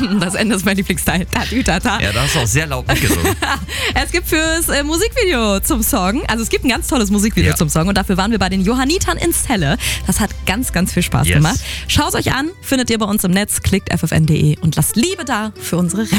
Das Ende ist mein Lieblingsteil. Tatütata. Ja, da hast du auch sehr laut mitgesungen. Es gibt fürs Musikvideo zum Song, also es gibt ein ganz tolles Musikvideo zum Song und dafür waren wir bei den Johannitern in Celle. Das hat ganz, ganz viel Spaß gemacht. Schaut euch an, findet ihr bei uns im Netz, klickt ffn.de und lasst Liebe da für unsere Rapper.